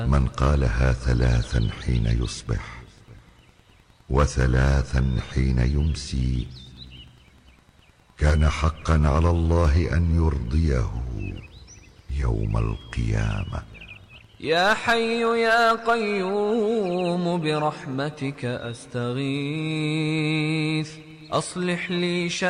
من قالها 3 حين يصبح و3 حين يمسي كان حقا على الله أن يرضيه يوم القيامة. يا حي يا قيوم برحمتك أستغيث أصلح لي